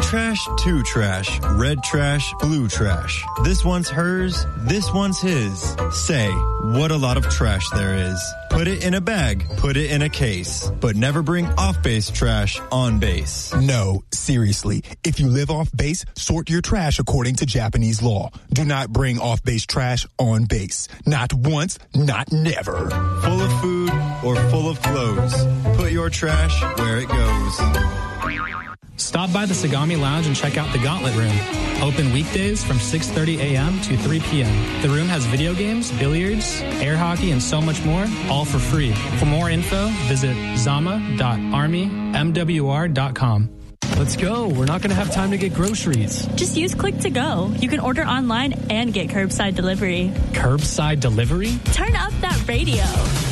trash, two trash, red trash, blue trash. This one's hers, this one's his. Say, what a lot of trash there is. Put it in a bag, put it in a case, but never bring off-base trash on base. No, seriously. If you live off base, sort your trash according to Japanese law. Do not bring off-base trash on base. Not once, not never. Full of food or full of clothes. Put your trash where it goes. Stop by the Sagami Lounge and check out the Gauntlet Room. Open weekdays from 6:30 a.m. to 3 p.m. The room has video games, billiards, air hockey, and so much more, all for free. For more info, visit zama.armymwr.com. Let's go. We're not going to have time to get groceries. Just use Click to Go. You can order online and get curbside delivery. Curbside delivery? Turn up that radio.